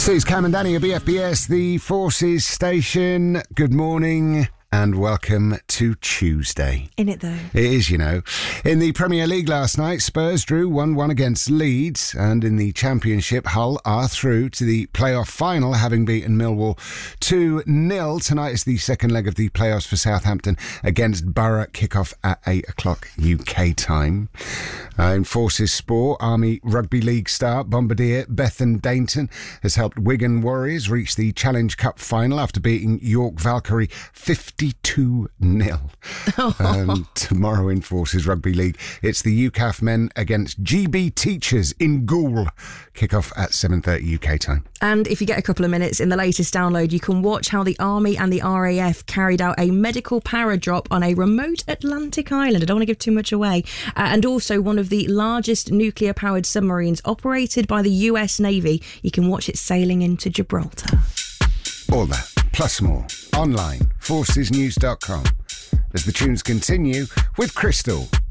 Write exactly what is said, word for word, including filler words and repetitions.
Suze, Cam and Danny at B F B S, the Forces station. Good morning and welcome to Tuesday. In it, though. It is, you know. In the Premier League last night, Spurs drew one one against Leeds, and in the Championship, Hull are through to the playoff final, having beaten Millwall two nil. Tonight is the second leg of the playoffs for Southampton against Borough, kick-off at eight o'clock U K time. Uh, in Forces Sport, Army Rugby League star bombardier Bethan Dainton has helped Wigan Warriors reach the Challenge Cup final after beating York Valkyrie fifty-two nil. um, tomorrow in Forces Rugby League, it's the U C A F men against G B Teachers in Goole. Kick-off at seven thirty U K time. And if you get a couple of minutes in the latest download, you can watch how the Army and the R A F carried out a medical paradrop on a remote Atlantic island. I don't want to give too much away. Uh, and also one of the largest nuclear-powered submarines operated by the U S Navy. You can watch it sailing into Gibraltar. All that, plus more, online, forces news dot com. As the tunes continue with Crystal.